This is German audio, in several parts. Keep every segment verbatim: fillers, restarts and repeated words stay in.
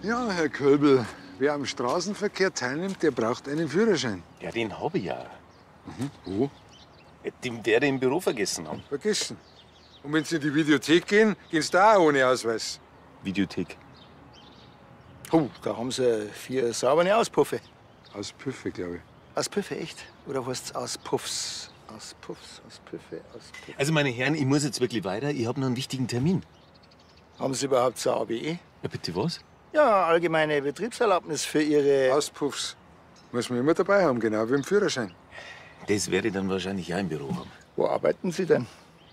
Ja, Herr Kölbel, wer am Straßenverkehr teilnimmt, der braucht einen Führerschein. Ja, den habe ich ja. Mhm. Wo? Den werde ich im Büro vergessen haben. Vergessen. Und wenn Sie in die Videothek gehen, gehen Sie da auch ohne Ausweis. Videothek. Oh, da haben Sie vier saubere Auspuffe. Aus Püffe, glaube ich. Auspuffe, echt? Oder was Auspuffs? Auspuffs, Auspuffe, Auspuffe. Also, meine Herren, ich muss jetzt wirklich weiter. Ich habe noch einen wichtigen Termin. Haben Sie überhaupt so A B E? Ja, bitte was? Ja, allgemeine Betriebserlaubnis für Ihre... Auspuffs. Muss man immer dabei haben, genau wie im Führerschein. Das werde ich dann wahrscheinlich auch im Büro haben. Wo arbeiten Sie denn?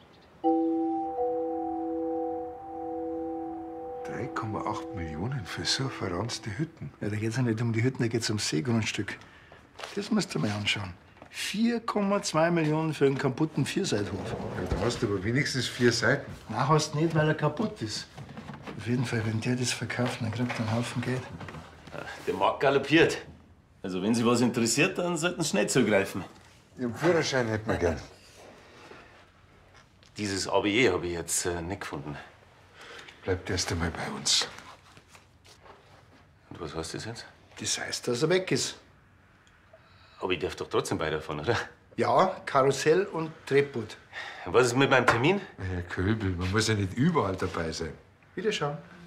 drei Komma acht Millionen für so verranzte Hütten. Ja, da geht's ja nicht um die Hütten, da geht's ums Seegrundstück. Das musst du mal anschauen. vier Komma zwei Millionen für einen kaputten Vierseithof. Ja, da hast du aber wenigstens vier Seiten. Na, hast nicht, weil er kaputt ist. Auf jeden Fall, wenn der das verkauft, dann kriegt er einen Haufen Geld. Der Markt galoppiert. Also, wenn Sie was interessiert, dann sollten Sie schnell zugreifen. Ihren Führerschein hätten wir gern. Dieses A B E habe ich jetzt äh, nicht gefunden. Bleibt erst einmal bei uns. Und was heißt das jetzt? Das heißt, dass er weg ist. Aber ich darf doch trotzdem weiterfahren, oder? Ja, Karussell und Tretboot. Was ist mit meinem Termin? Herr Kölbel, man muss ja nicht überall dabei sein. Wiederschauen.